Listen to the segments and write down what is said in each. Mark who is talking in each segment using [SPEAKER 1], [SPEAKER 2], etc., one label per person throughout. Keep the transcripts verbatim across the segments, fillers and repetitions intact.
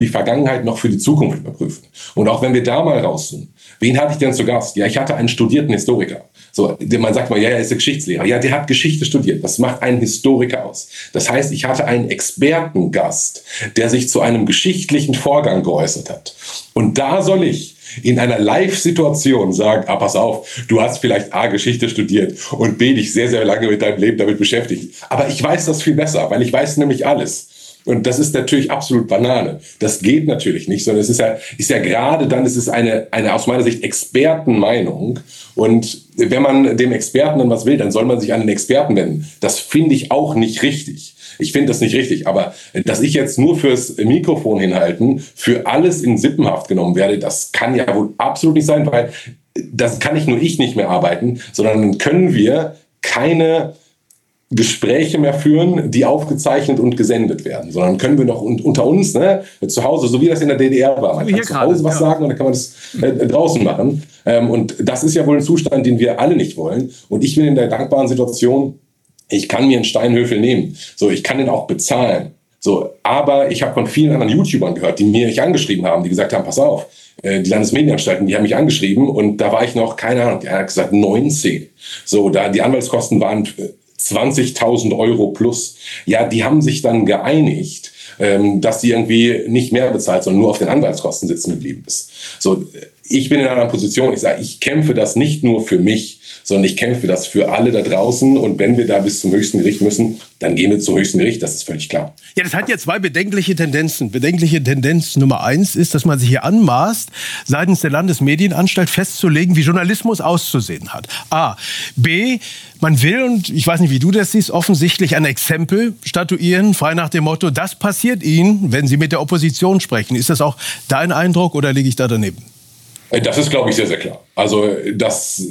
[SPEAKER 1] die Vergangenheit noch für die Zukunft überprüfen. Und auch wenn wir da mal rauszoomen, wen hatte ich denn zu Gast? Ja, ich hatte einen studierten Historiker. So, man sagt mal, ja, er ist ein Geschichtslehrer. Ja, der hat Geschichte studiert. Das macht einen Historiker aus. Das heißt, ich hatte einen Expertengast, der sich zu einem geschichtlichen Vorgang geäußert hat. Und da soll ich in einer Live-Situation sagen, ah, pass auf, du hast vielleicht A, Geschichte studiert und B, dich sehr, sehr lange mit deinem Leben damit beschäftigt. Aber ich weiß das viel besser, weil ich weiß nämlich alles. Und das ist natürlich absolut Banane. Das geht natürlich nicht, sondern es ist ja, ist ja gerade dann, es ist eine, eine aus meiner Sicht Expertenmeinung. Und wenn man dem Experten dann was will, dann soll man sich an den Experten wenden. Das finde ich auch nicht richtig. Ich finde das nicht richtig. Aber dass ich jetzt nur fürs Mikrofon hinhalten, für alles in Sippenhaft genommen werde, das kann ja wohl absolut nicht sein, weil das kann nicht nur ich nicht mehr arbeiten, sondern dann können wir keine Gespräche mehr führen, die aufgezeichnet und gesendet werden, sondern können wir noch unter uns, ne, zu Hause, so wie das in der D D R war, man kann zu Hause was sagen und dann kann man das äh, draußen machen. Ähm, und das ist ja wohl ein Zustand, den wir alle nicht wollen. Und ich bin in der dankbaren Situation, ich kann mir einen Steinhöfel nehmen. So, ich kann den auch bezahlen. So, aber ich habe von vielen anderen YouTubern gehört, die mir nicht angeschrieben haben, die gesagt haben, pass auf, die Landesmedienanstalten, die haben mich angeschrieben und da war ich noch, keine Ahnung, er hat gesagt neunzehn. So, da die Anwaltskosten waren zwanzigtausend Euro plus. Ja, die haben sich dann geeinigt, ähm, dass sie irgendwie nicht mehr bezahlt, sondern nur auf den Anwaltskosten sitzen geblieben ist. So, ich bin in einer Position, ich sage, ich kämpfe das nicht nur für mich, sondern ich kämpfe das für alle da draußen. Und wenn wir da bis zum höchsten Gericht müssen, dann gehen wir zum höchsten Gericht, das ist völlig klar.
[SPEAKER 2] Ja, das hat ja zwei bedenkliche Tendenzen. Bedenkliche Tendenz Nummer eins ist, dass man sich hier anmaßt, seitens der Landesmedienanstalt festzulegen, wie Journalismus auszusehen hat. A. B. Man will, und ich weiß nicht, wie du das siehst, offensichtlich ein Exempel statuieren, frei nach dem Motto, das passiert Ihnen, wenn Sie mit der Opposition sprechen. Ist das auch dein Eindruck oder liege ich da daneben?
[SPEAKER 1] Das ist, glaube ich, sehr, sehr klar. Also das...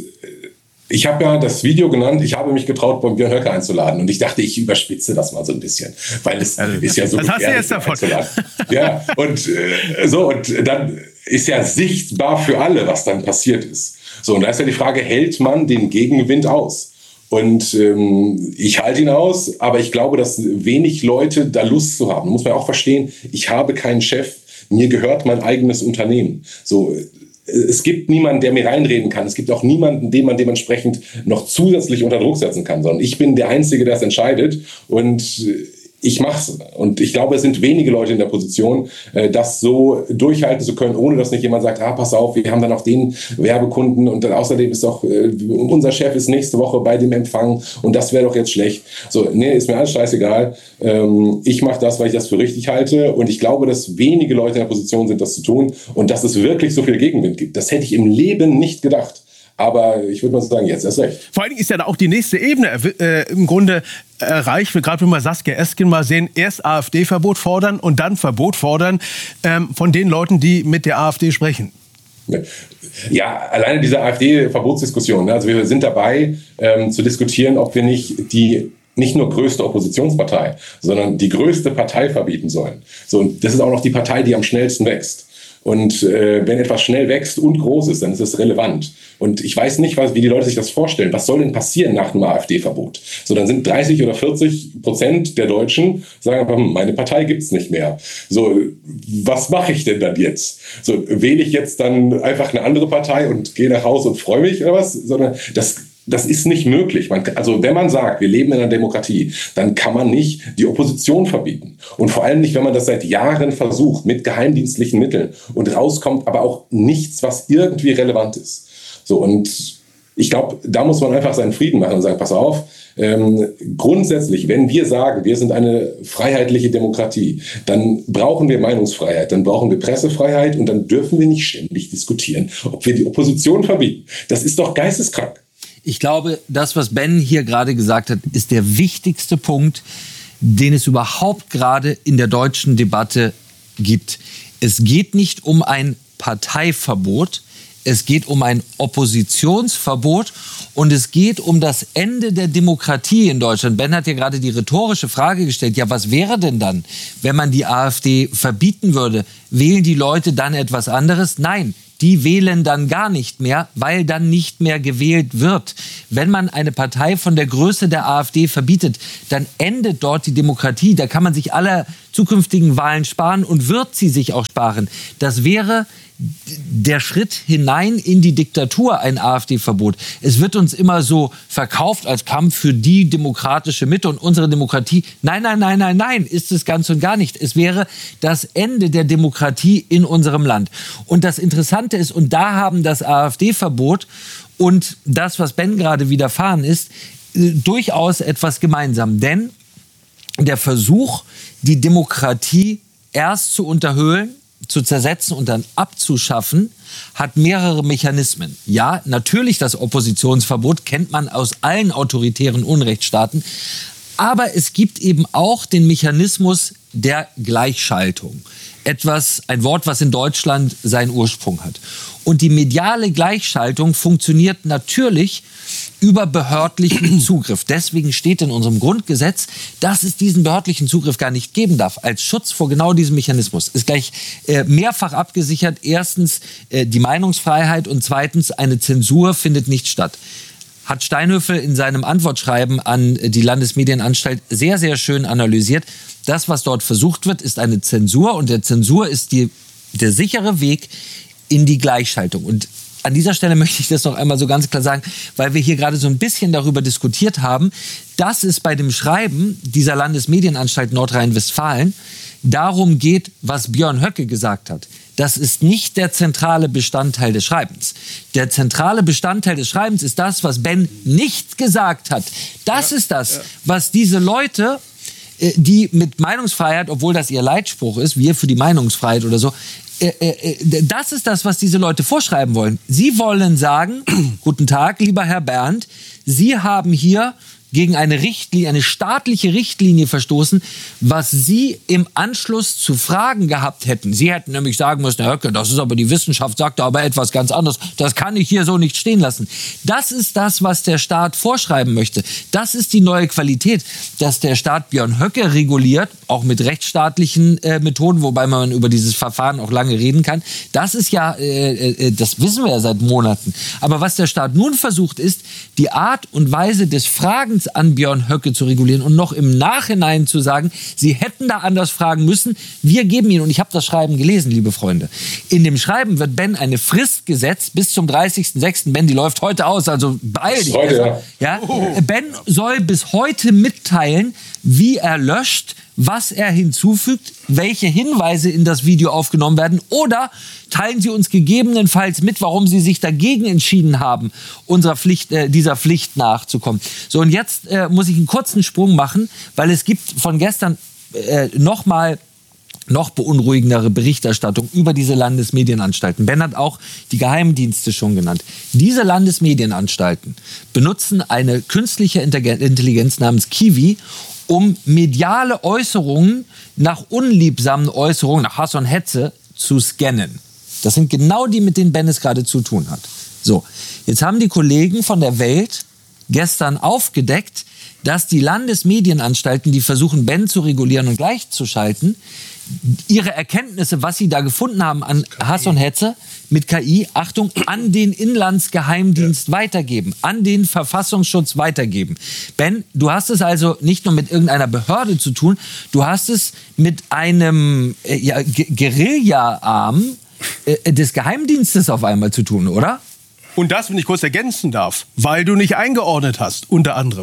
[SPEAKER 1] Ich habe ja das Video genannt, ich habe mich getraut, bei Björn Höcke einzuladen. Und ich dachte, ich überspitze das mal so ein bisschen. Weil es also, ist ja so
[SPEAKER 2] was hast du jetzt davon?
[SPEAKER 1] Ja, und äh, so, und dann ist ja sichtbar für alle, was dann passiert ist. So, und da ist ja die Frage, hält man den Gegenwind aus? Und ähm, ich halte ihn aus, aber ich glaube, dass wenig Leute da Lust zu haben. Muss man auch verstehen, ich habe keinen Chef, mir gehört mein eigenes Unternehmen. So, es gibt niemanden, der mir reinreden kann. Es gibt auch niemanden, den man dementsprechend noch zusätzlich unter Druck setzen kann, sondern ich bin der Einzige, der es entscheidet und ich mach's. Und ich glaube, es sind wenige Leute in der Position, das so durchhalten zu können, ohne dass nicht jemand sagt, ah, pass auf, wir haben dann auch den Werbekunden und dann außerdem ist doch, unser Chef ist nächste Woche bei dem Empfang und das wäre doch jetzt schlecht. So, nee, ist mir alles scheißegal. Ich mache das, weil ich das für richtig halte und ich glaube, dass wenige Leute in der Position sind, das zu tun und dass es wirklich so viel Gegenwind gibt. Das hätte ich im Leben nicht gedacht. Aber ich würde mal sagen, jetzt erst recht.
[SPEAKER 2] Vor allen Dingen ist ja da auch die nächste Ebene äh, im Grunde erreicht. Gerade wenn wir Saskia Esken mal sehen, erst AfD-Verbot fordern und dann Verbot fordern ähm, von den Leuten, die mit der AfD sprechen.
[SPEAKER 1] Ja, alleine diese AfD-Verbotsdiskussion. Also wir sind dabei ähm, zu diskutieren, ob wir nicht die nicht nur größte Oppositionspartei, sondern die größte Partei verbieten sollen. So, und das ist auch noch die Partei, die am schnellsten wächst. Und äh, wenn etwas schnell wächst und groß ist, dann ist es relevant. Und ich weiß nicht, was, wie die Leute sich das vorstellen. Was soll denn passieren nach einem AfD-Verbot? So, dann sind dreißig oder vierzig Prozent der Deutschen sagen einfach, meine Partei gibt's nicht mehr. So, was mache ich denn dann jetzt? So, wähle ich jetzt dann einfach eine andere Partei und gehe nach Hause und freue mich oder was? Sondern das Das ist nicht möglich. Man, also wenn man sagt, wir leben in einer Demokratie, dann kann man nicht die Opposition verbieten. Und vor allem nicht, wenn man das seit Jahren versucht, mit geheimdienstlichen Mitteln und rauskommt, aber auch nichts, was irgendwie relevant ist. So, und ich glaube, da muss man einfach seinen Frieden machen und sagen, pass auf, ähm, grundsätzlich, wenn wir sagen, wir sind eine freiheitliche Demokratie, dann brauchen wir Meinungsfreiheit, dann brauchen wir Pressefreiheit und dann dürfen wir nicht ständig diskutieren, ob wir die Opposition verbieten. Das ist doch geisteskrank.
[SPEAKER 3] Ich glaube, das, was Ben hier gerade gesagt hat, ist der wichtigste Punkt, den es überhaupt gerade in der deutschen Debatte gibt. Es geht nicht um ein Parteiverbot, es geht um ein Oppositionsverbot und es geht um das Ende der Demokratie in Deutschland. Ben hat ja gerade die rhetorische Frage gestellt, ja, was wäre denn dann, wenn man die AfD verbieten würde? Wählen die Leute dann etwas anderes? Nein. Die wählen dann gar nicht mehr, weil dann nicht mehr gewählt wird. Wenn man eine Partei von der Größe der AfD verbietet, dann endet dort die Demokratie. Da kann man sich aller zukünftigen Wahlen sparen und wird sie sich auch sparen. Das wäre der Schritt hinein in die Diktatur, ein AfD-Verbot. Es wird uns immer so verkauft als Kampf für die demokratische Mitte und unsere Demokratie. Nein, nein, nein, nein, nein, ist es ganz und gar nicht. Es wäre das Ende der Demokratie in unserem Land. Und das Interessante ist, und da haben das AfD-Verbot und das, was Ben gerade widerfahren ist, äh, durchaus etwas gemeinsam. Denn der Versuch, die Demokratie erst zu unterhöhlen, zu zersetzen und dann abzuschaffen, hat mehrere Mechanismen. Ja, natürlich das Oppositionsverbot kennt man aus allen autoritären Unrechtsstaaten, aber es gibt eben auch den Mechanismus der Gleichschaltung. Etwas, ein Wort, was in Deutschland seinen Ursprung hat. Und die mediale Gleichschaltung funktioniert natürlich über behördlichen Zugriff. Deswegen steht in unserem Grundgesetz, dass es diesen behördlichen Zugriff gar nicht geben darf. Als Schutz vor genau diesem Mechanismus ist gleich äh, mehrfach abgesichert. Erstens äh, die Meinungsfreiheit und zweitens eine Zensur findet nicht statt. Hat Steinhöfel in seinem Antwortschreiben an die Landesmedienanstalt sehr, sehr schön analysiert. Das, was dort versucht wird, ist eine Zensur und der Zensur ist die, der sichere Weg in die Gleichschaltung. Und an dieser Stelle möchte ich das noch einmal so ganz klar sagen, weil wir hier gerade so ein bisschen darüber diskutiert haben, dass es bei dem Schreiben dieser Landesmedienanstalt Nordrhein-Westfalen darum geht, was Björn Höcke gesagt hat. Das ist nicht der zentrale Bestandteil des Schreibens. Der zentrale Bestandteil des Schreibens ist das, was Ben nicht gesagt hat. Das ja, ist das, ja. was diese Leute, die mit Meinungsfreiheit, obwohl das ihr Leitspruch ist, wir für die Meinungsfreiheit oder so, das ist das, was diese Leute vorschreiben wollen. Sie wollen sagen, guten Tag, lieber Herr Berndt, Sie haben hier gegen eine Richtlinie, eine staatliche Richtlinie verstoßen, was Sie im Anschluss zu Fragen gehabt hätten. Sie hätten nämlich sagen müssen, Herr Höcke, das ist aber die Wissenschaft, sagt da aber etwas ganz anderes. Das kann ich hier so nicht stehen lassen. Das ist das, was der Staat vorschreiben möchte. Das ist die neue Qualität, dass der Staat Björn Höcke reguliert, auch mit rechtsstaatlichen äh, Methoden, wobei man über dieses Verfahren auch lange reden kann. Das ist ja, äh, äh, das wissen wir ja seit Monaten. Aber was der Staat nun versucht, ist, die Art und Weise des Fragens an Björn Höcke zu regulieren und noch im Nachhinein zu sagen, Sie hätten da anders fragen müssen. Wir geben Ihnen, und ich habe das Schreiben gelesen, liebe Freunde, in dem Schreiben wird Ben eine Frist gesetzt bis zum dreißigsten sechsten Ben, die läuft heute aus, also beeil dich. Heute, ja. Ja? Oh. Ben soll bis heute mitteilen, wie er löscht, was er hinzufügt, welche Hinweise in das Video aufgenommen werden oder teilen Sie uns gegebenenfalls mit, warum Sie sich dagegen entschieden haben, unserer Pflicht, äh, dieser Pflicht nachzukommen. So, und jetzt äh, muss ich einen kurzen Sprung machen, weil es gibt von gestern äh, noch mal noch beunruhigendere Berichterstattung über diese Landesmedienanstalten. Ben hat auch die Geheimdienste schon genannt. Diese Landesmedienanstalten benutzen eine künstliche Intelligenz namens Kiwi, um mediale Äußerungen nach unliebsamen Äußerungen, nach Hass und Hetze zu scannen. Das sind genau die, mit denen Ben es gerade zu tun hat. So, jetzt haben die Kollegen von der Welt gestern aufgedeckt, dass die Landesmedienanstalten, die versuchen, Ben zu regulieren und gleichzuschalten, ihre Erkenntnisse, was sie da gefunden haben an Hass und Hetze, mit K I, Achtung, an den Inlandsgeheimdienst ja. weitergeben, an den Verfassungsschutz weitergeben. Ben, du hast es also nicht nur mit irgendeiner Behörde zu tun, du hast es mit einem äh, ja, Guerilla-Arm äh, des Geheimdienstes auf einmal zu tun, oder?
[SPEAKER 2] Und das, wenn ich kurz ergänzen darf, weil du nicht eingeordnet hast, unter anderem.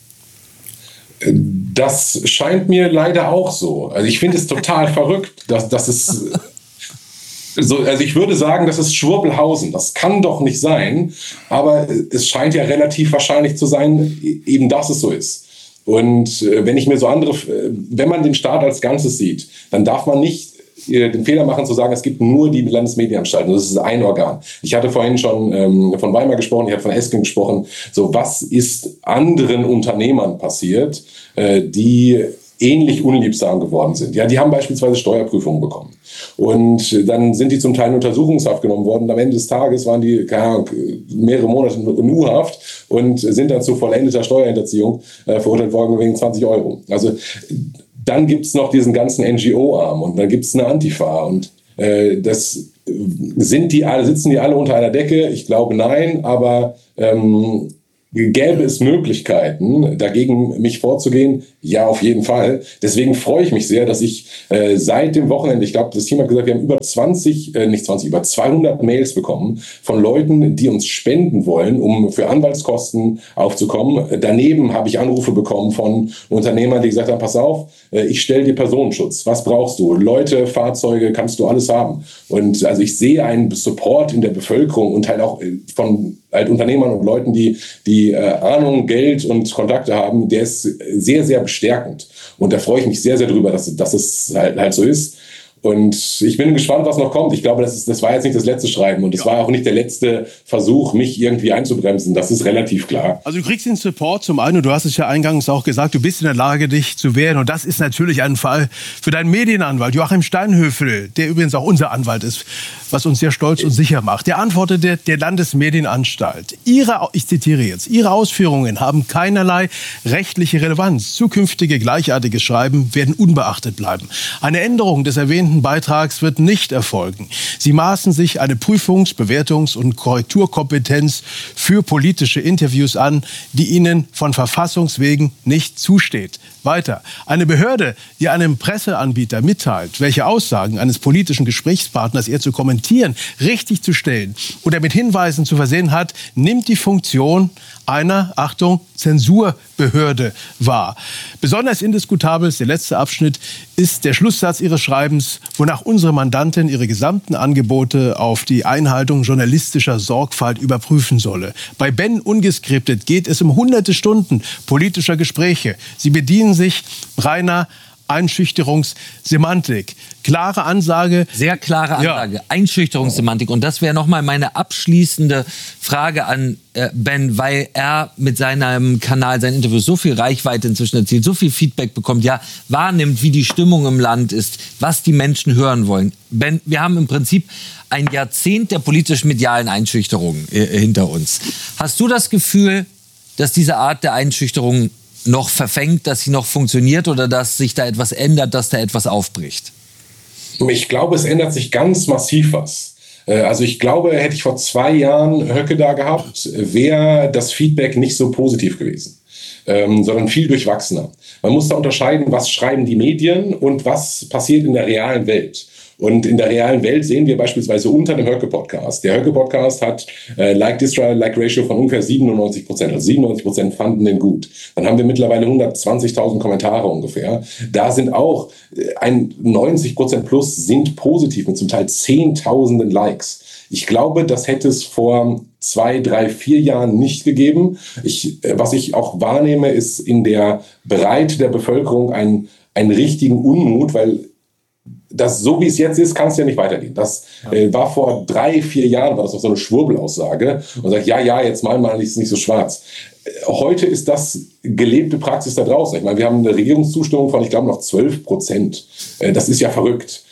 [SPEAKER 1] Das scheint mir leider auch so. Also ich finde es total verrückt, dass, dass es so, also ich würde sagen, das ist Schwurbelhausen. Das kann doch nicht sein, aber es scheint ja relativ wahrscheinlich zu sein, eben dass es so ist. Und wenn ich mir so andere, wenn man den Staat als Ganzes sieht, dann darf man nicht den Fehler machen zu sagen, es gibt nur die Landesmedienanstalten. Das ist ein Organ. Ich hatte vorhin schon ähm, von Weimar gesprochen, ich habe von Esken gesprochen. So, was ist anderen Unternehmern passiert, äh, die ähnlich unliebsam geworden sind? Ja, die haben beispielsweise Steuerprüfungen bekommen. Und dann sind die zum Teil in Untersuchungshaft genommen worden. Und am Ende des Tages waren die keine Ahnung, mehrere Monate in U-Haft und sind dann zu vollendeter Steuerhinterziehung äh, verurteilt worden wegen zwanzig Euro. Also dann gibt es noch diesen ganzen N G O-Arm und dann gibt es eine Antifa. Und äh, das sind die alle, sitzen die alle unter einer Decke? Ich glaube nein, aber ähm, Gäbe es Möglichkeiten, dagegen mich vorzugehen? Ja, auf jeden Fall. Deswegen freue ich mich sehr, dass ich äh, seit dem Wochenende, ich glaube, das Team hat gesagt, wir haben über zwanzig, äh, nicht zwanzig, über zweihundert Mails bekommen von Leuten, die uns spenden wollen, um für Anwaltskosten aufzukommen. Daneben habe ich Anrufe bekommen von Unternehmern, die gesagt haben, pass auf, äh, ich stelle dir Personenschutz. Was brauchst du? Leute, Fahrzeuge, kannst du alles haben. Und also ich sehe einen Support in der Bevölkerung und halt auch von halt Unternehmern und Leuten, die die äh, Ahnung, Geld und Kontakte haben, der ist sehr, sehr bestärkend. Und da freue ich mich sehr, sehr drüber, dass, dass es halt, halt so ist. Und ich bin gespannt, was noch kommt. Ich glaube, das, ist, das war jetzt nicht das letzte Schreiben und es ja. war auch nicht der letzte Versuch, mich irgendwie einzubremsen. Das ist relativ klar.
[SPEAKER 2] Also du kriegst den Support zum einen, und du hast es ja eingangs auch gesagt, du bist in der Lage, dich zu wehren. Und das ist natürlich ein Fall für deinen Medienanwalt, Joachim Steinhöfel, der übrigens auch unser Anwalt ist, was uns sehr stolz und sicher macht. Der antwortete der Landesmedienanstalt: Ihre, ich zitiere jetzt, Ihre Ausführungen haben keinerlei rechtliche Relevanz. Zukünftige gleichartige Schreiben werden unbeachtet bleiben. Eine Änderung des erwähnten Beitrags wird nicht erfolgen. Sie maßen sich eine Prüfungs-, Bewertungs- und Korrekturkompetenz für politische Interviews an, die Ihnen von Verfassungswegen nicht zusteht. Weiter. Eine Behörde, die einem Presseanbieter mitteilt, welche Aussagen eines politischen Gesprächspartners er zu kommentieren, richtig zu stellen oder mit Hinweisen zu versehen hat, nimmt die Funktion einer, Achtung, Zensurbehörde wahr. Besonders indiskutabel ist der letzte Abschnitt, ist der Schlusssatz Ihres Schreibens, wonach unsere Mandantin ihre gesamten Angebote auf die Einhaltung journalistischer Sorgfalt überprüfen solle. Bei Ben Ungeskriptet geht es um hunderte Stunden politischer Gespräche. Sie bedienen sich reiner Einschüchterungssemantik. Klare Ansage.
[SPEAKER 3] Sehr klare Ansage. Ja. Einschüchterungssemantik. Und das wäre nochmal meine abschließende Frage an äh, Ben, weil er mit seinem Kanal, seinen Interviews so viel Reichweite inzwischen erzielt, so viel Feedback bekommt, ja, wahrnimmt, wie die Stimmung im Land ist, was die Menschen hören wollen. Ben, wir haben im Prinzip ein Jahrzehnt der politisch-medialen Einschüchterung äh, hinter uns. Hast du das Gefühl, dass diese Art der Einschüchterung noch verfängt, dass sie noch funktioniert oder dass sich da etwas ändert, dass da etwas aufbricht?
[SPEAKER 1] Ich glaube, es ändert sich ganz massiv was. Also ich glaube, hätte ich vor zwei Jahren Höcke da gehabt, wäre das Feedback nicht so positiv gewesen, ähm, sondern viel durchwachsener. Man muss da unterscheiden, was schreiben die Medien und was passiert in der realen Welt. Und in der realen Welt sehen wir beispielsweise unter dem Höcke-Podcast. Der Höcke-Podcast hat äh, Like-Dislike-Ratio von ungefähr siebenundneunzig Prozent. Also siebenundneunzig Prozent fanden den gut. Dann haben wir mittlerweile hundertzwanzigtausend Kommentare ungefähr. Da sind auch äh, ein neunzig Prozent plus sind positiv mit zum Teil zehntausenden Likes. Ich glaube, das hätte es vor zwei, drei, vier Jahren nicht gegeben. Ich, äh, was ich auch wahrnehme, ist in der Breite der Bevölkerung ein, einen richtigen Unmut, weil das, so wie es jetzt ist, kann es ja nicht weitergehen. Das äh, war vor drei, vier Jahren, war das noch so eine Schwurbelaussage und sagt, ja, ja, jetzt mal mal ist es nicht so schwarz. Äh, heute ist das gelebte Praxis da draußen. Ich meine, wir haben eine Regierungszustimmung von, ich glaube, noch zwölf Prozent. Äh, das ist ja verrückt.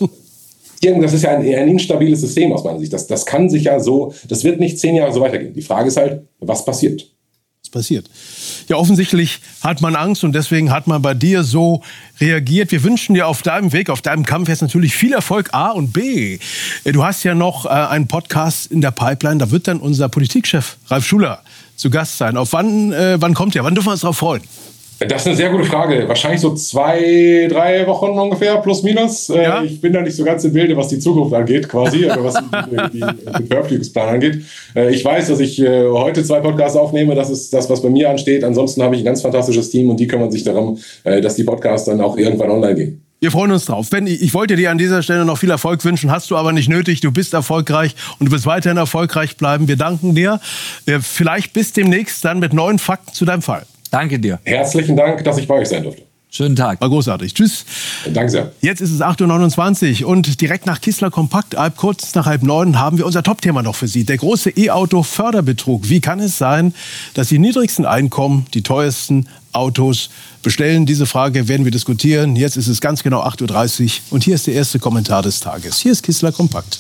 [SPEAKER 1] Das ist ja ein, ein instabiles System aus meiner Sicht. Das, das kann sich ja so, das wird nicht zehn Jahre so weitergehen. Die Frage ist halt, was passiert?
[SPEAKER 2] Passiert. Ja, offensichtlich hat man Angst und deswegen hat man bei dir so reagiert. Wir wünschen dir auf deinem Weg, auf deinem Kampf jetzt natürlich viel Erfolg, A und B. Du hast ja noch äh, einen Podcast in der Pipeline, da wird dann unser Politikchef Ralf Schuler zu Gast sein. Auf wann, äh, wann kommt der? Wann dürfen wir uns darauf freuen?
[SPEAKER 1] Das ist eine sehr gute Frage. Wahrscheinlich so zwei, drei Wochen ungefähr, plus minus. Ja. Ich bin da nicht so ganz im Bilde, was die Zukunft angeht, quasi, oder was die, die, den Veröffentlichungsplan angeht. Ich weiß, dass ich heute zwei Podcasts aufnehme. Das ist das, was bei mir ansteht. Ansonsten habe ich ein ganz fantastisches Team und die kümmern sich darum, dass die Podcasts dann auch irgendwann online gehen.
[SPEAKER 2] Wir freuen uns drauf. Ben, ich wollte dir an dieser Stelle noch viel Erfolg wünschen, hast du aber nicht nötig. Du bist erfolgreich und du wirst weiterhin erfolgreich bleiben. Wir danken dir. Vielleicht bis demnächst dann mit neuen Fakten zu deinem Fall.
[SPEAKER 3] Danke dir.
[SPEAKER 1] Herzlichen Dank, dass ich bei euch sein durfte.
[SPEAKER 3] Schönen Tag.
[SPEAKER 2] War großartig. Tschüss.
[SPEAKER 1] Danke sehr.
[SPEAKER 2] Jetzt ist es acht Uhr neunundzwanzig und direkt nach Kissler Kompakt, kurz nach halb neun, haben wir unser Top-Thema noch für Sie. Der große E-Auto-Förderbetrug. Wie kann es sein, dass die niedrigsten Einkommen die teuersten Autos bestellen? Diese Frage werden wir diskutieren. Jetzt ist es ganz genau acht Uhr dreißig und hier ist der erste Kommentar des Tages. Hier ist Kissler Kompakt.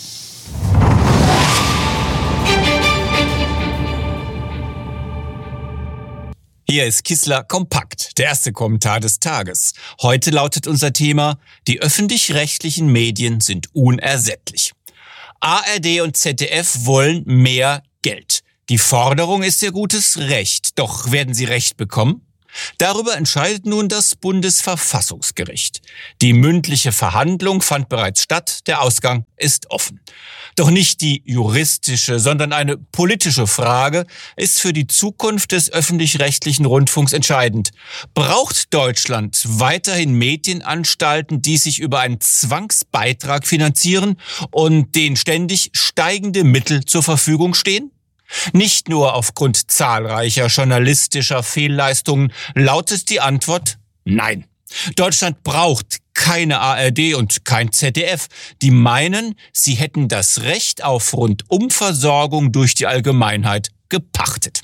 [SPEAKER 4] Hier ist Kissler Kompakt, der erste Kommentar des Tages. Heute lautet unser Thema: Die öffentlich-rechtlichen Medien sind unersättlich. A R D und Z D F wollen mehr Geld. Die Forderung ist ihr gutes Recht. Doch werden sie Recht bekommen? Darüber entscheidet nun das Bundesverfassungsgericht. Die mündliche Verhandlung fand bereits statt, der Ausgang ist offen. Doch nicht die juristische, sondern eine politische Frage ist für die Zukunft des öffentlich-rechtlichen Rundfunks entscheidend. Braucht Deutschland weiterhin Medienanstalten, die sich über einen Zwangsbeitrag finanzieren und denen ständig steigende Mittel zur Verfügung stehen? Nicht nur aufgrund zahlreicher journalistischer Fehlleistungen lautet die Antwort nein. Deutschland braucht keine A R D und kein Z D F, die meinen, sie hätten das Recht auf Rundumversorgung durch die Allgemeinheit gepachtet.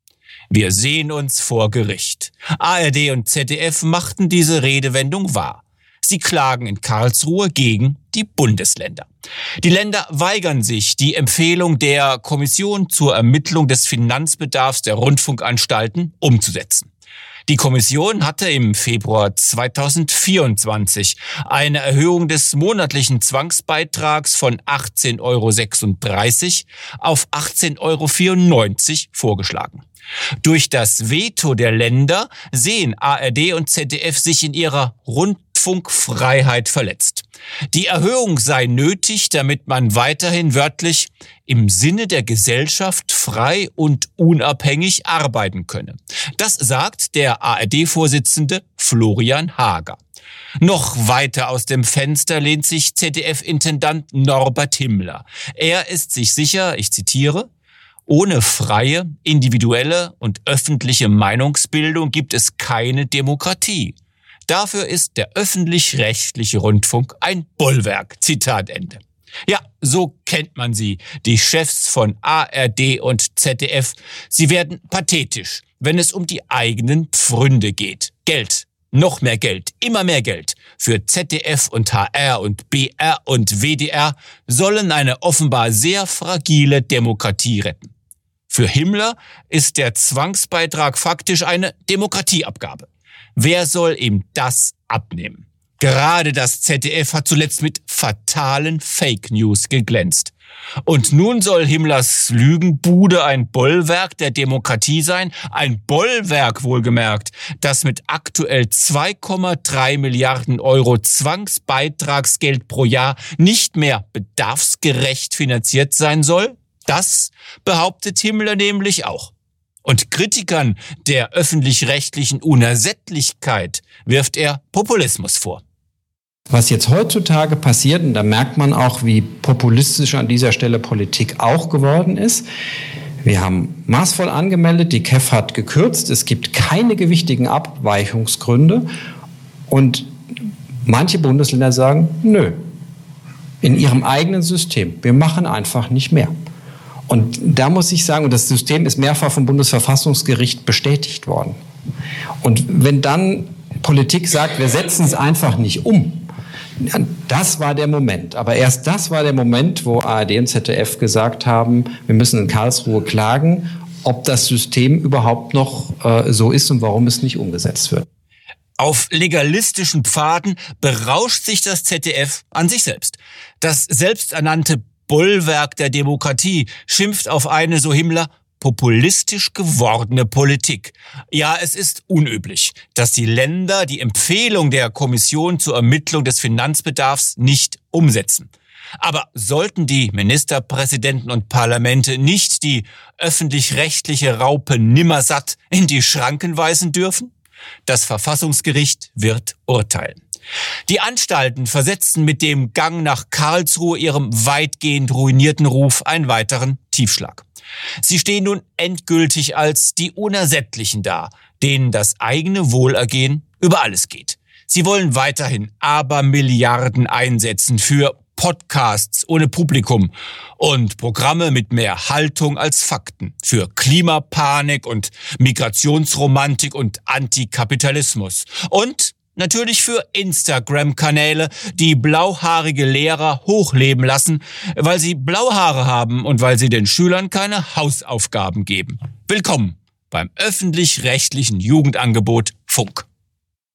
[SPEAKER 4] Wir sehen uns vor Gericht. A R D und Z D F machten diese Redewendung wahr. Sie klagen in Karlsruhe gegen die Bundesländer. Die Länder weigern sich, die Empfehlung der Kommission zur Ermittlung des Finanzbedarfs der Rundfunkanstalten umzusetzen. Die Kommission hatte im Februar zweitausendvierundzwanzig eine Erhöhung des monatlichen Zwangsbeitrags von achtzehn Euro sechsunddreißig auf achtzehn Euro vierundneunzig vorgeschlagen. Durch das Veto der Länder sehen A R D und Z D F sich in ihrer Rundfunkfreiheit verletzt. Die Erhöhung sei nötig, damit man weiterhin wörtlich im Sinne der Gesellschaft frei und unabhängig arbeiten könne. Das sagt der A R D-Vorsitzende Florian Hager. Noch weiter aus dem Fenster lehnt sich Z D F-Intendant Norbert Himmler. Er ist sich sicher, ich zitiere, ohne freie, individuelle und öffentliche Meinungsbildung gibt es keine Demokratie. Dafür ist der öffentlich-rechtliche Rundfunk ein Bollwerk. Zitat Ende. Ja, so kennt man sie, die Chefs von A R D und Z D F. Sie werden pathetisch, wenn es um die eigenen Pfründe geht. Geld, noch mehr Geld, immer mehr Geld für Z D F und H R und B R und W D R sollen eine offenbar sehr fragile Demokratie retten. Für Himmler ist der Zwangsbeitrag faktisch eine Demokratieabgabe. Wer soll ihm das abnehmen? Gerade das Z D F hat zuletzt mit fatalen Fake News geglänzt. Und nun soll Himmlers Lügenbude ein Bollwerk der Demokratie sein? Ein Bollwerk wohlgemerkt, das mit aktuell zwei Komma drei Milliarden Euro Zwangsbeitragsgeld pro Jahr nicht mehr bedarfsgerecht finanziert sein soll? Das behauptet Himmler nämlich auch. Und Kritikern der öffentlich-rechtlichen Unersättlichkeit wirft er Populismus vor.
[SPEAKER 5] Was jetzt heutzutage passiert, und da merkt man auch, wie populistisch an dieser Stelle Politik auch geworden ist. Wir haben maßvoll angemeldet, die K E F hat gekürzt, es gibt keine gewichtigen Abweichungsgründe. Und manche Bundesländer sagen, nö, in ihrem eigenen System, wir machen einfach nicht mehr. Und da muss ich sagen, und das System ist mehrfach vom Bundesverfassungsgericht bestätigt worden. Und wenn dann Politik sagt, wir setzen es einfach nicht um, das war der Moment. Aber erst das war der Moment, wo A R D und Z D F gesagt haben, wir müssen in Karlsruhe klagen, ob das System überhaupt noch äh, so ist und warum es nicht umgesetzt wird.
[SPEAKER 4] Auf legalistischen Pfaden berauscht sich das Z D F an sich selbst. Das selbsternannte Bollwerk der Demokratie schimpft auf eine, so Himmler, populistisch gewordene Politik. Ja, es ist unüblich, dass die Länder die Empfehlung der Kommission zur Ermittlung des Finanzbedarfs nicht umsetzen. Aber sollten die Ministerpräsidenten und Parlamente nicht die öffentlich-rechtliche Raupe nimmersatt in die Schranken weisen dürfen? Das Verfassungsgericht wird urteilen. Die Anstalten versetzten mit dem Gang nach Karlsruhe ihrem weitgehend ruinierten Ruf einen weiteren Tiefschlag. Sie stehen nun endgültig als die Unersättlichen da, denen das eigene Wohlergehen über alles geht. Sie wollen weiterhin Abermilliarden einsetzen für Podcasts ohne Publikum und Programme mit mehr Haltung als Fakten, für Klimapanik und Migrationsromantik und Antikapitalismus und natürlich für Instagram-Kanäle, die blauhaarige Lehrer hochleben lassen, weil sie blaue Haare haben und weil sie den Schülern keine Hausaufgaben geben. Willkommen beim öffentlich-rechtlichen Jugendangebot Funk.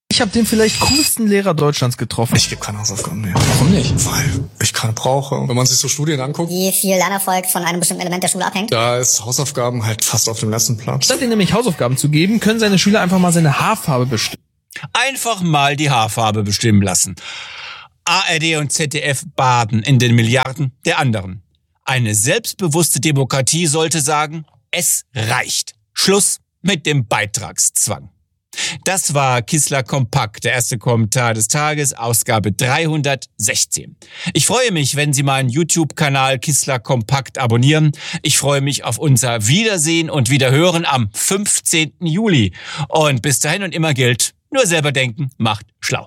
[SPEAKER 6] Ich habe den vielleicht coolsten Lehrer Deutschlands getroffen.
[SPEAKER 7] Ich gebe keine Hausaufgaben mehr. Warum nicht? Weil ich keine brauche. Wenn man sich so Studien anguckt,
[SPEAKER 8] wie viel Lernerfolg von einem bestimmten Element der Schule abhängt,
[SPEAKER 7] da ist Hausaufgaben halt fast auf dem letzten Platz.
[SPEAKER 6] Statt ihnen nämlich Hausaufgaben zu geben, können seine Schüler einfach mal seine Haarfarbe bestimmen.
[SPEAKER 4] Einfach mal die Haarfarbe bestimmen lassen. A R D und Z D F baden in den Milliarden der anderen. Eine selbstbewusste Demokratie sollte sagen, es reicht. Schluss mit dem Beitragszwang. Das war Kissler Kompakt, der erste Kommentar des Tages, Ausgabe dreihundertsechzehn. Ich freue mich, wenn Sie meinen YouTube-Kanal Kissler Kompakt abonnieren. Ich freue mich auf unser Wiedersehen und Wiederhören am fünfzehnten Juli. Und bis dahin und immer gilt, nur selber denken macht schlau.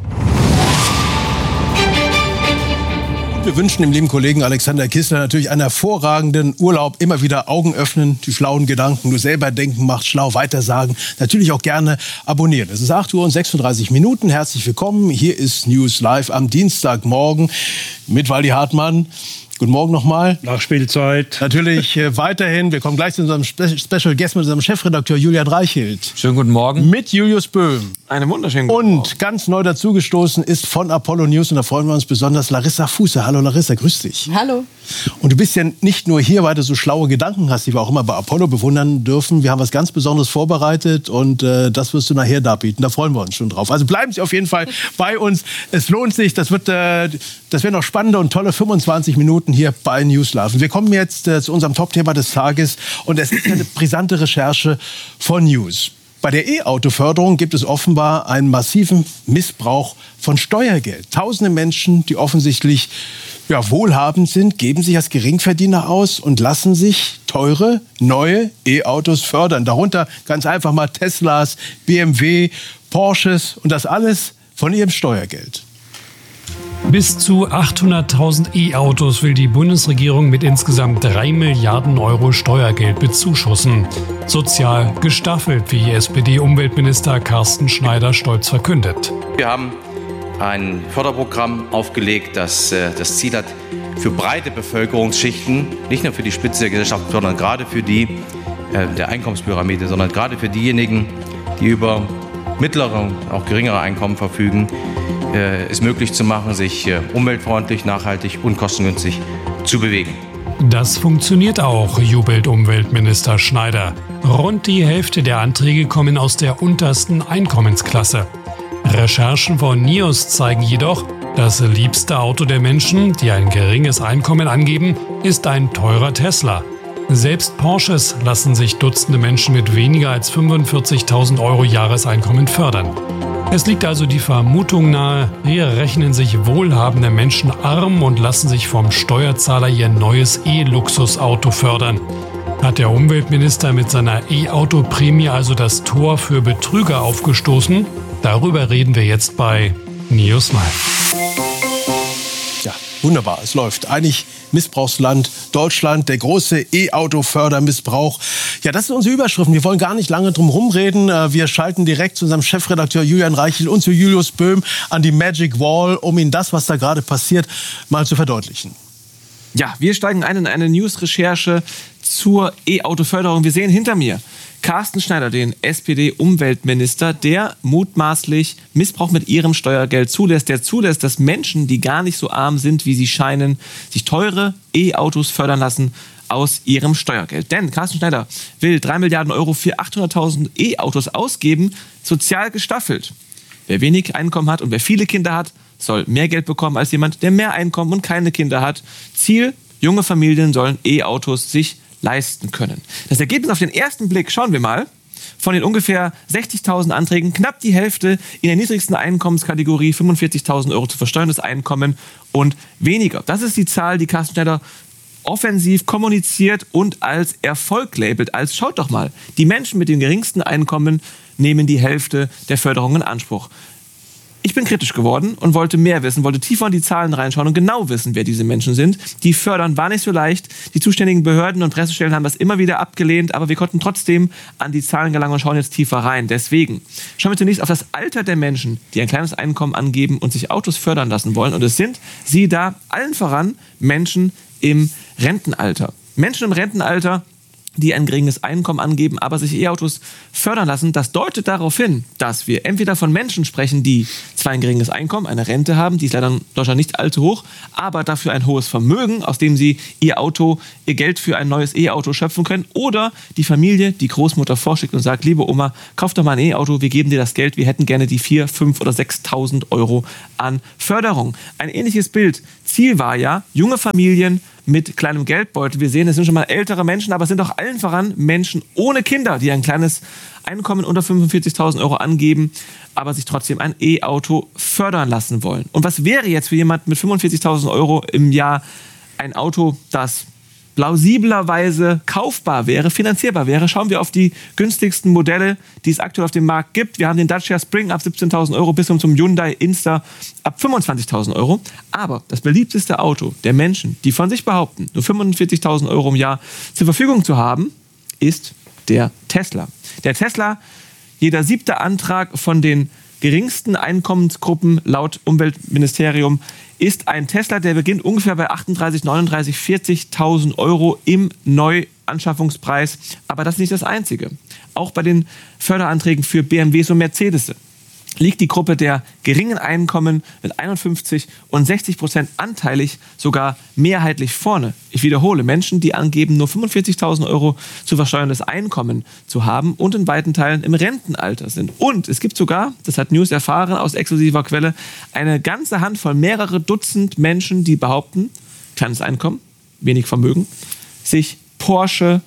[SPEAKER 2] Wir wünschen dem lieben Kollegen Alexander Kissler natürlich einen hervorragenden Urlaub. Immer wieder Augen öffnen, die schlauen Gedanken, nur selber denken macht schlau, weitersagen. Natürlich auch gerne abonnieren. Es ist acht Uhr und sechsunddreißig Minuten. Herzlich willkommen. Hier ist News Live am Dienstagmorgen mit Waldi Hartmann. Guten Morgen nochmal.
[SPEAKER 9] Nachspielzeit.
[SPEAKER 2] Natürlich äh, weiterhin. Wir kommen gleich zu unserem Spe- Special Guest mit unserem Chefredakteur Julian Reichelt.
[SPEAKER 3] Schönen guten Morgen.
[SPEAKER 2] Mit Julius Böhm.
[SPEAKER 6] Einen wunderschönen guten Morgen.
[SPEAKER 2] Und ganz neu dazugestoßen ist von Apollo News, und da freuen wir uns besonders, Larissa Fuße. Hallo Larissa, grüß dich.
[SPEAKER 10] Hallo.
[SPEAKER 2] Und du bist ja nicht nur hier, weil du so schlaue Gedanken hast, die wir auch immer bei Apollo bewundern dürfen. Wir haben was ganz Besonderes vorbereitet und äh, das wirst du nachher darbieten. Da freuen wir uns schon drauf. Also bleiben Sie auf jeden Fall bei uns. Es lohnt sich. Das wird, äh, das werden noch spannende und tolle fünfundzwanzig Minuten hier bei News Live. Wir kommen jetzt äh, zu unserem Top-Thema des Tages und es ist eine brisante Recherche von News. Bei der E-Auto-Förderung gibt es offenbar einen massiven Missbrauch von Steuergeld. Tausende Menschen, die offensichtlich ja, wohlhabend sind, geben sich als Geringverdiener aus und lassen sich teure, neue E-Autos fördern. Darunter ganz einfach mal Teslas, B M W, Porsches und das alles von ihrem Steuergeld.
[SPEAKER 9] Bis zu achthunderttausend E-Autos will die Bundesregierung mit insgesamt drei Milliarden Euro Steuergeld bezuschussen. Sozial gestaffelt, wie S P D-Umweltminister Carsten Schneider stolz verkündet.
[SPEAKER 11] Wir haben ein Förderprogramm aufgelegt, das äh, das Ziel hat, für breite Bevölkerungsschichten, nicht nur für die Spitze der Gesellschaft, sondern gerade für die äh, der Einkommenspyramide, sondern gerade für diejenigen, die über mittlere, auch geringere Einkommen verfügen, äh, es möglich zu machen, sich äh, umweltfreundlich, nachhaltig und kostengünstig zu bewegen.
[SPEAKER 9] Das funktioniert auch, jubelt Umweltminister Schneider. Rund die Hälfte der Anträge kommen aus der untersten Einkommensklasse. Recherchen von NIOS zeigen jedoch, das liebste Auto der Menschen, die ein geringes Einkommen angeben, ist ein teurer Tesla. Selbst Porsches lassen sich Dutzende Menschen mit weniger als fünfundvierzigtausend Euro Jahreseinkommen fördern. Es liegt also die Vermutung nahe, hier rechnen sich wohlhabende Menschen arm und lassen sich vom Steuerzahler ihr neues E-Luxusauto fördern. Hat der Umweltminister mit seiner E-Auto-Prämie also das Tor für Betrüger aufgestoßen? Darüber reden wir jetzt bei News Live.
[SPEAKER 2] Ja, wunderbar, es läuft. Eigentlich Missbrauchsland Deutschland, der große E-Auto-Fördermissbrauch. Ja, das sind unsere Überschriften. Wir wollen gar nicht lange drum rumreden. Wir schalten direkt zu unserem Chefredakteur Julian Reichelt und zu Julius Böhm an die Magic Wall, um Ihnen das, was da gerade passiert, mal zu verdeutlichen.
[SPEAKER 6] Ja, wir steigen ein in eine News-Recherche zur E-Auto-Förderung. Wir sehen hinter mir Carsten Schneider, den S P D-Umweltminister, der mutmaßlich Missbrauch mit ihrem Steuergeld zulässt. Der zulässt, dass Menschen, die gar nicht so arm sind, wie sie scheinen, sich teure E-Autos fördern lassen aus ihrem Steuergeld. Denn Carsten Schneider will drei Milliarden Euro für achthunderttausend E-Autos ausgeben, sozial gestaffelt. Wer wenig Einkommen hat und wer viele Kinder hat, soll mehr Geld bekommen als jemand, der mehr Einkommen und keine Kinder hat. Ziel, junge Familien sollen E-Autos sich leisten können. Das Ergebnis auf den ersten Blick, schauen wir mal, von den ungefähr sechzigtausend Anträgen, knapp die Hälfte in der niedrigsten Einkommenskategorie, fünfundvierzigtausend Euro zu versteuerndes Einkommen und weniger. Das ist die Zahl, die Carsten Schneider offensiv kommuniziert und als Erfolg labelt, als schaut doch mal, die Menschen mit dem geringsten Einkommen nehmen die Hälfte der Förderung in Anspruch. Ich bin kritisch geworden und wollte mehr wissen, wollte tiefer in die Zahlen reinschauen und genau wissen, wer diese Menschen sind. Die fördern war nicht so leicht. Die zuständigen Behörden und Pressestellen haben das immer wieder abgelehnt, aber wir konnten trotzdem an die Zahlen gelangen und schauen jetzt tiefer rein. Deswegen schauen wir zunächst auf das Alter der Menschen, die ein kleines Einkommen angeben und sich Autos fördern lassen wollen. Und es sind sie da allen voran Menschen im Rentenalter. Menschen im Rentenalter, die ein geringes Einkommen angeben, aber sich E-Autos fördern lassen. Das deutet darauf hin, dass wir entweder von Menschen sprechen, die zwar ein geringes Einkommen, eine Rente haben, die ist leider in Deutschland nicht allzu hoch, aber dafür ein hohes Vermögen, aus dem sie ihr Auto, ihr Geld für ein neues E-Auto schöpfen können. Oder die Familie, die Großmutter vorschlägt und sagt, liebe Oma, kauf doch mal ein E-Auto, wir geben dir das Geld, wir hätten gerne die viertausend, fünftausend oder sechstausend Euro an Förderung. Ein ähnliches Bild. Ziel war ja, junge Familien mit kleinem Geldbeutel. Wir sehen, es sind schon mal ältere Menschen, aber es sind auch allen voran Menschen ohne Kinder, die ein kleines Einkommen unter fünfundvierzigtausend Euro angeben, aber sich trotzdem ein E-Auto fördern lassen wollen. Und was wäre jetzt für jemanden mit fünfundvierzigtausend Euro im Jahr ein Auto, das plausiblerweise kaufbar wäre, finanzierbar wäre? Schauen wir auf die günstigsten Modelle, die es aktuell auf dem Markt gibt. Wir haben den Dacia Spring ab siebzehntausend Euro bis hin zum Hyundai Insta ab fünfundzwanzigtausend Euro. Aber das beliebteste Auto der Menschen, die von sich behaupten, nur fünfundvierzigtausend Euro im Jahr zur Verfügung zu haben, ist der Tesla. Der Tesla, jeder siebte Antrag von den geringsten Einkommensgruppen laut Umweltministerium ist ein Tesla, der beginnt ungefähr bei achtunddreißig, neununddreißig, vierzigtausend Euro im Neuanschaffungspreis. Aber das ist nicht das Einzige. Auch bei den Förderanträgen für B M Ws und Mercedes liegt die Gruppe der geringen Einkommen mit einundfünfzig und sechzig Prozent anteilig sogar mehrheitlich vorne. Ich wiederhole, Menschen, die angeben, nur fünfundvierzigtausend Euro zu versteuerndes Einkommen zu haben und in weiten Teilen im Rentenalter sind. Und es gibt sogar, das hat News erfahren aus exklusiver Quelle, eine ganze Handvoll, mehrere Dutzend Menschen, die behaupten, kleines Einkommen, wenig Vermögen, sich Porsche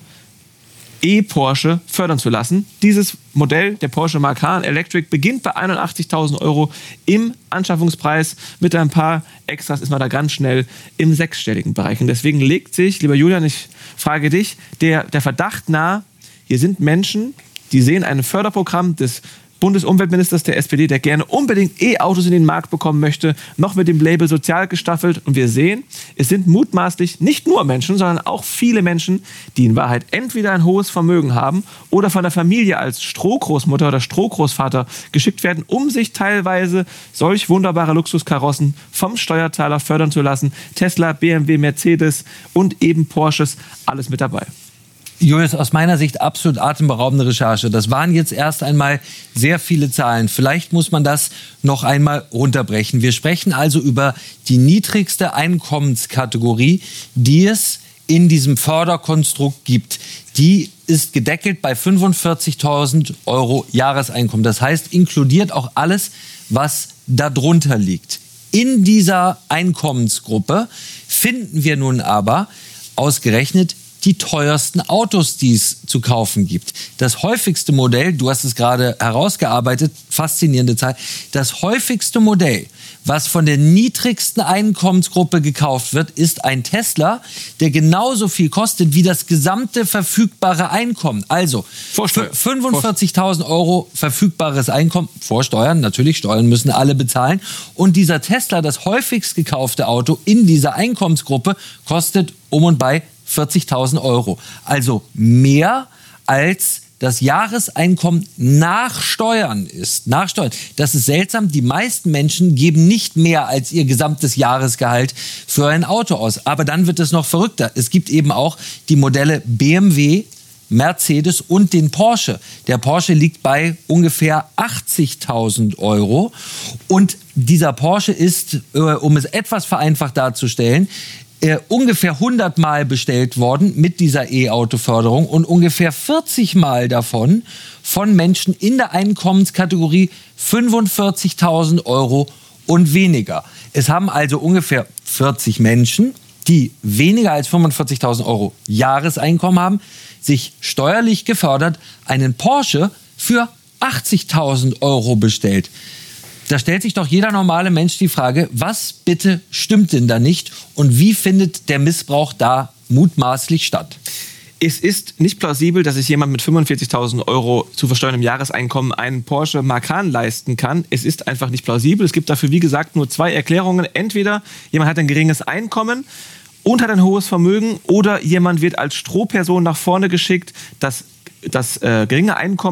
[SPEAKER 6] E-Porsche fördern zu lassen. Dieses Modell, der Porsche Macan Electric, beginnt bei einundachtzigtausend Euro im Anschaffungspreis. Mit ein paar Extras ist man da ganz schnell im sechsstelligen Bereich. Und deswegen legt sich, lieber Julian, ich frage dich, der, der Verdacht nahe, hier sind Menschen, die sehen ein Förderprogramm des Bundesumweltministers der S P D, der gerne unbedingt E-Autos in den Markt bekommen möchte, noch mit dem Label sozial gestaffelt. Und wir sehen, es sind mutmaßlich nicht nur Menschen, sondern auch viele Menschen, die in Wahrheit entweder ein hohes Vermögen haben oder von der Familie als Strohgroßmutter oder Strohgroßvater geschickt werden, um sich teilweise solch wunderbare Luxuskarossen vom Steuerzahler fördern zu lassen. Tesla, B M W, Mercedes und eben Porsches, alles mit dabei.
[SPEAKER 3] Julius, aus meiner Sicht absolut atemberaubende Recherche. Das waren jetzt erst einmal sehr viele Zahlen. Vielleicht muss man das noch einmal runterbrechen. Wir sprechen also über die niedrigste Einkommenskategorie, die es in diesem Förderkonstrukt gibt. Die ist gedeckelt bei fünfundvierzigtausend Euro Jahreseinkommen. Das heißt, inkludiert auch alles, was darunter liegt. In dieser Einkommensgruppe finden wir nun aber ausgerechnet die teuersten Autos, die es zu kaufen gibt. Das häufigste Modell, du hast es gerade herausgearbeitet, faszinierende Zahl, das häufigste Modell, was von der niedrigsten Einkommensgruppe gekauft wird, ist ein Tesla, der genauso viel kostet wie das gesamte verfügbare Einkommen. Also fünfundvierzigtausend Euro verfügbares Einkommen, vor Steuern, natürlich, Steuern müssen alle bezahlen. Und dieser Tesla, das häufigst gekaufte Auto in dieser Einkommensgruppe, kostet um und bei vierzigtausend Euro. Also mehr als das Jahreseinkommen nach Steuern ist. Nach Steuern. Das ist seltsam. Die meisten Menschen geben nicht mehr als ihr gesamtes Jahresgehalt für ein Auto aus. Aber dann wird es noch verrückter. Es gibt eben auch die Modelle B M W, Mercedes und den Porsche. Der Porsche liegt bei ungefähr achtzigtausend Euro. Und dieser Porsche ist, äh, um es etwas vereinfacht darzustellen, Äh, ungefähr hundert Mal bestellt worden mit dieser E-Auto-Förderung und ungefähr vierzig Mal davon von Menschen in der Einkommenskategorie fünfundvierzigtausend Euro und weniger. Es haben also ungefähr vierzig Menschen, die weniger als fünfundvierzigtausend Euro Jahreseinkommen haben, sich steuerlich gefördert einen Porsche für achtzigtausend Euro bestellt. Da stellt sich doch jeder normale Mensch die Frage, was bitte stimmt denn da nicht und wie findet der Missbrauch da mutmaßlich statt?
[SPEAKER 6] Es ist nicht plausibel, dass sich jemand mit fünfundvierzigtausend Euro zu versteuerndem Jahreseinkommen einen Porsche Macan leisten kann. Es ist einfach nicht plausibel. Es gibt dafür, wie gesagt, nur zwei Erklärungen. Entweder jemand hat ein geringes Einkommen und hat ein hohes Vermögen oder jemand wird als Strohperson nach vorne geschickt, das das äh, geringe Einkommen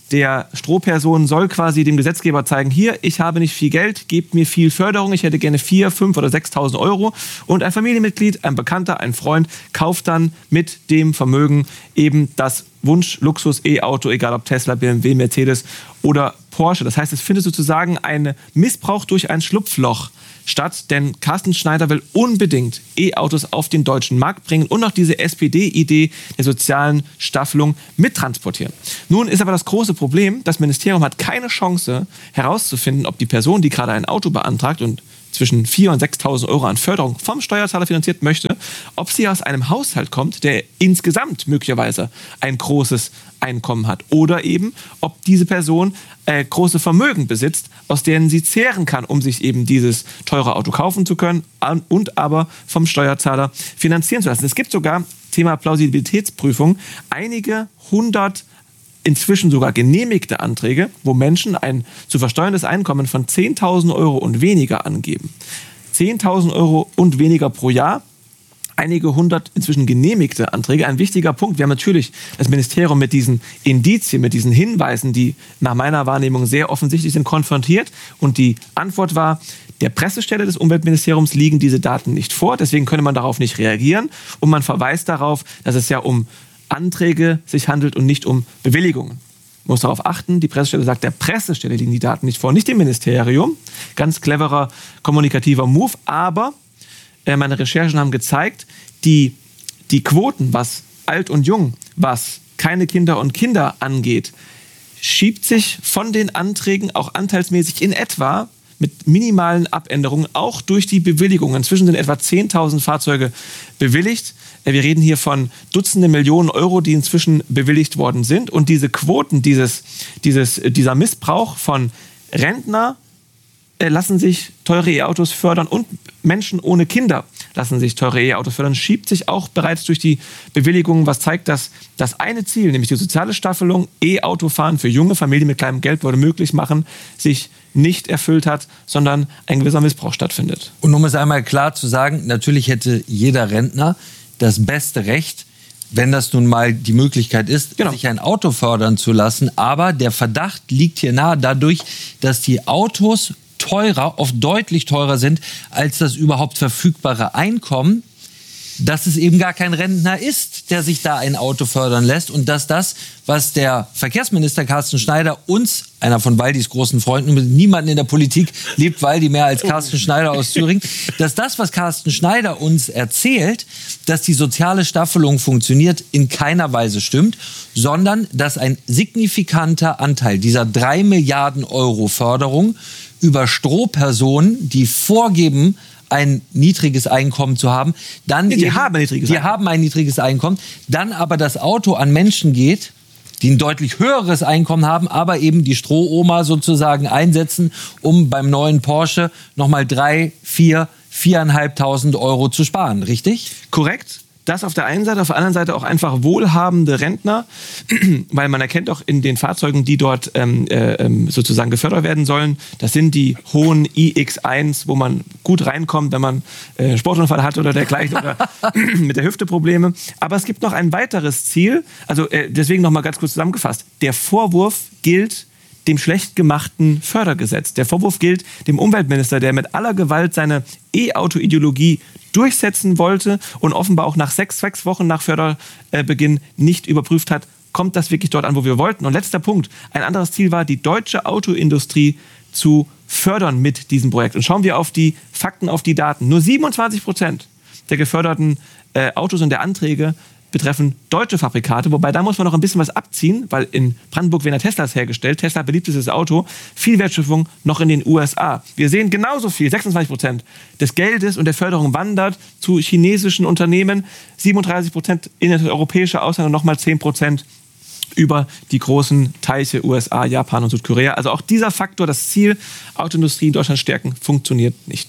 [SPEAKER 6] der Strohperson soll quasi dem Gesetzgeber zeigen, hier, ich habe nicht viel Geld, gebt mir viel Förderung, ich hätte gerne vier, fünf oder sechstausend Euro. Und ein Familienmitglied, ein Bekannter, ein Freund kauft dann mit dem Vermögen eben das Wunsch-Luxus-E-Auto, egal ob Tesla, B M W, Mercedes oder Porsche. Das heißt, es findet sozusagen ein Missbrauch durch ein Schlupfloch statt, denn Carsten Schneider will unbedingt E-Autos auf den deutschen Markt bringen und noch diese S P D-Idee der sozialen Staffelung mittransportieren. Nun ist aber das große Problem, das Ministerium hat keine Chance herauszufinden, ob die Person, die gerade ein Auto beantragt und zwischen viertausend und sechstausend Euro an Förderung vom Steuerzahler finanziert möchte, ob sie aus einem Haushalt kommt, der insgesamt möglicherweise ein großes Einkommen hat. Oder eben, ob diese Person äh, große Vermögen besitzt, aus denen sie zehren kann, um sich eben dieses teure Auto kaufen zu können und aber vom Steuerzahler finanzieren zu lassen. Es gibt sogar, Thema Plausibilitätsprüfung, einige hundert inzwischen sogar genehmigte Anträge, wo Menschen ein zu versteuerndes Einkommen von zehntausend Euro und weniger angeben. zehntausend Euro und weniger pro Jahr. Einige hundert inzwischen genehmigte Anträge. Ein wichtiger Punkt. Wir haben natürlich das Ministerium mit diesen Indizien, mit diesen Hinweisen, die nach meiner Wahrnehmung sehr offensichtlich sind, konfrontiert. Und die Antwort war, der Pressestelle des Umweltministeriums liegen diese Daten nicht vor. Deswegen könne man darauf nicht reagieren. Und man verweist darauf, dass es ja um Anträge sich handelt und nicht um Bewilligungen. Man muss darauf achten, die Pressestelle sagt, der Pressestelle liegen die Daten nicht vor, nicht dem Ministerium. Ganz cleverer, kommunikativer Move. Aber äh, meine Recherchen haben gezeigt, die, die Quoten, was alt und jung, was keine Kinder und Kinder angeht, schiebt sich von den Anträgen auch anteilsmäßig in etwa mit minimalen Abänderungen auch durch die Bewilligungen. Inzwischen sind etwa zehntausend Fahrzeuge bewilligt. Wir reden hier von Dutzende Millionen Euro, die inzwischen bewilligt worden sind. Und diese Quoten, dieses, dieses, dieser Missbrauch von Rentner äh, lassen sich teure E-Autos fördern und Menschen ohne Kinder lassen sich teure E-Autos fördern, schiebt sich auch bereits durch die Bewilligungen, was zeigt, dass das eine Ziel, nämlich die soziale Staffelung, E-Autofahren für junge Familien mit kleinem Geldbeutel möglich machen, sich nicht erfüllt hat, sondern ein gewisser Missbrauch stattfindet.
[SPEAKER 3] Und um es einmal klar zu sagen, natürlich hätte jeder Rentner das beste Recht, wenn das nun mal die Möglichkeit ist, genau, sich ein Auto fördern zu lassen. Aber der Verdacht liegt hier nahe dadurch, dass die Autos teurer, oft deutlich teurer sind als das überhaupt verfügbare Einkommen, dass es eben gar kein Rentner ist, der sich da ein Auto fördern lässt und dass das, was der Verkehrsminister Carsten Schneider uns, einer von Waldis großen Freunden, mit niemanden in der Politik liebt Waldi mehr als Carsten Schneider aus Thüringen, dass das, was Carsten Schneider uns erzählt, dass die soziale Staffelung funktioniert, in keiner Weise stimmt, sondern dass ein signifikanter Anteil dieser drei Milliarden Euro Förderung über Strohpersonen, die vorgeben, ein niedriges Einkommen zu haben, dann
[SPEAKER 6] ja, die, haben ein niedriges
[SPEAKER 3] die haben ein niedriges Einkommen, dann aber das Auto an Menschen geht, die ein deutlich höheres Einkommen haben, aber eben die Strohoma sozusagen einsetzen, um beim neuen Porsche nochmal drei, vier, viereinhalbtausend Euro zu sparen, richtig?
[SPEAKER 6] Korrekt. Das auf der einen Seite, auf der anderen Seite auch einfach wohlhabende Rentner, weil man erkennt auch in den Fahrzeugen, die dort ähm, äh, sozusagen gefördert werden sollen, das sind die hohen i X eins, wo man gut reinkommt, wenn man äh, Sportunfall hat oder dergleichen oder mit der Hüfte Probleme. Aber es gibt noch ein weiteres Ziel, also äh, deswegen noch mal ganz kurz zusammengefasst. Der Vorwurf gilt dem schlecht gemachten Fördergesetz. Der Vorwurf gilt dem Umweltminister, der mit aller Gewalt seine E-Auto-Ideologie durchsetzen wollte und offenbar auch nach sechs, sechs Wochen nach Förderbeginn nicht überprüft hat, kommt das wirklich dort an, wo wir wollten. Und letzter Punkt, ein anderes Ziel war, die deutsche Autoindustrie zu fördern mit diesem Projekt. Und schauen wir auf die Fakten, auf die Daten. Nur siebenundzwanzig Prozent der geförderten äh, Autos und der Anträge betreffen deutsche Fabrikate, wobei da muss man noch ein bisschen was abziehen, weil in Brandenburg werden ja Teslas hergestellt. Tesla beliebtestes Auto, viel Wertschöpfung noch in den U S A. Wir sehen genauso viel, sechsundzwanzig Prozent des Geldes und der Förderung wandert zu chinesischen Unternehmen, siebenunddreißig Prozent in das europäische Ausland und nochmal zehn Prozent über die großen Teiche U S A, Japan und Südkorea. Also auch dieser Faktor, das Ziel, Autoindustrie in Deutschland stärken, funktioniert nicht.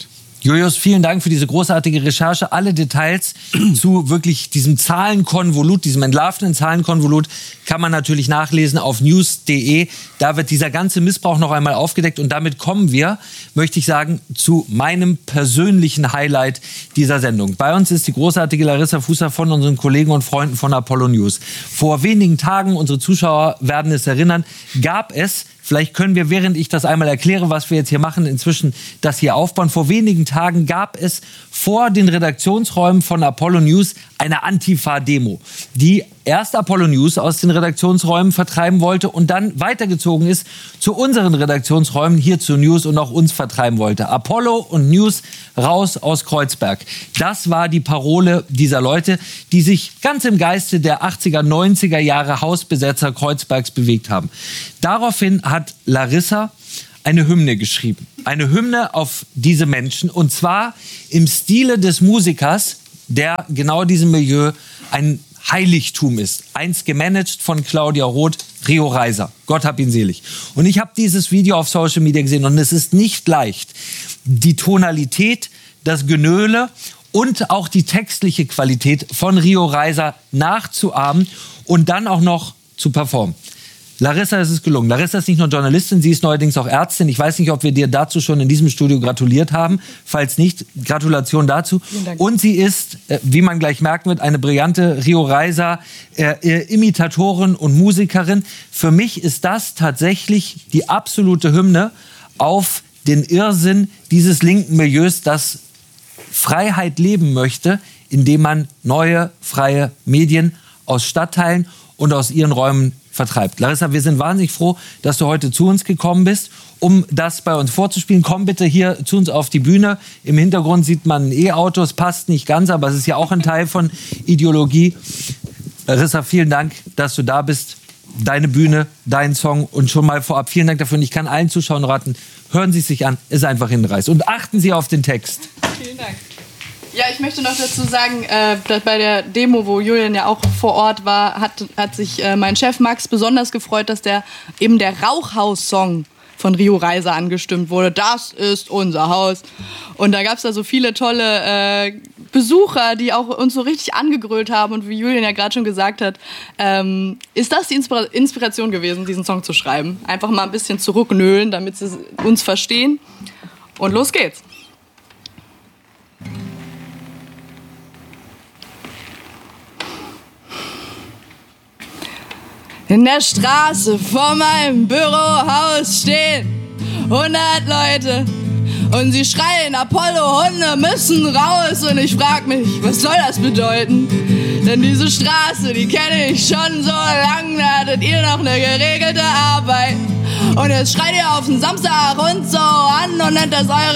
[SPEAKER 3] Julius, vielen Dank für diese großartige Recherche. Alle Details zu wirklich diesem Zahlenkonvolut, diesem entlarvenden Zahlenkonvolut, kann man natürlich nachlesen auf news punkt de. Da wird dieser ganze Missbrauch noch einmal aufgedeckt. Und damit kommen wir, möchte ich sagen, zu meinem persönlichen Highlight dieser Sendung. Bei uns ist die großartige Larissa Fußer von unseren Kollegen und Freunden von Apollo News. Vor wenigen Tagen, unsere Zuschauer werden es erinnern, gab es, vielleicht können wir, während ich das einmal erkläre, was wir jetzt hier machen, inzwischen das hier aufbauen. Vor wenigen Tagen gab es vor den Redaktionsräumen von Apollo News eine Antifa-Demo, die erst Apollo News aus den Redaktionsräumen vertreiben wollte und dann weitergezogen ist zu unseren Redaktionsräumen, hier zu News, und auch uns vertreiben wollte. Apollo und News raus aus Kreuzberg. Das war die Parole dieser Leute, die sich ganz im Geiste der achtziger, neunziger Jahre Hausbesetzer Kreuzbergs bewegt haben. Daraufhin hat Larissa eine Hymne geschrieben. Eine Hymne auf diese Menschen, und zwar im Stile des Musikers, der genau diesem Milieu ein Heiligtum ist. Einst gemanagt von Claudia Roth, Rio Reiser. Gott hab ihn selig. Und ich habe dieses Video auf Social Media gesehen und es ist nicht leicht, die Tonalität, das Genöle und auch die textliche Qualität von Rio Reiser nachzuahmen und dann auch noch zu performen. Larissa ist es gelungen. Larissa ist nicht nur Journalistin, sie ist neuerdings auch Ärztin. Ich weiß nicht, ob wir dir dazu schon in diesem Studio gratuliert haben. Falls nicht, Gratulation dazu. Und sie ist, wie man gleich merken wird, eine brillante Rio Reiser äh, Imitatorin und Musikerin. Für mich ist das tatsächlich die absolute Hymne auf den Irrsinn dieses linken Milieus, das Freiheit leben möchte, indem man neue, freie Medien aus Stadtteilen und aus ihren Räumen vertreibt. Larissa, wir sind wahnsinnig froh, dass du heute zu uns gekommen bist, um das bei uns vorzuspielen. Komm bitte hier zu uns auf die Bühne. Im Hintergrund sieht man ein E-Auto. Es passt nicht ganz, aber es ist ja auch ein Teil von Ideologie. Larissa, vielen Dank, dass du da bist. Deine Bühne, dein Song, und schon mal vorab vielen Dank dafür. Und ich kann allen Zuschauern raten, hören Sie es sich an, ist einfach hinreißend. Und achten Sie auf den Text.
[SPEAKER 10] Vielen Dank. Ja, ich möchte noch dazu sagen, äh, dass bei der Demo, wo Julian ja auch vor Ort war, hat, hat sich äh, mein Chef Max besonders gefreut, dass der eben der Rauchhaus-Song von Rio Reiser angestimmt wurde. Das ist unser Haus. Und da gab es da so viele tolle äh, Besucher, die auch uns so richtig angegrölt haben. Und wie Julian ja gerade schon gesagt hat, ähm, ist das die Inspira- Inspiration gewesen, diesen Song zu schreiben. Einfach mal ein bisschen zurücknölen, damit sie uns verstehen. Und los geht's. In der Straße vor meinem Bürohaus stehen hundert Leute und sie schreien, Apollo-Hunde müssen raus. Und ich frag mich, was soll das bedeuten? Denn diese Straße, die kenne ich schon so lang, da hattet ihr noch eine geregelte Arbeit. Und jetzt schreit ihr auf den Samstag und so an und nennt das eure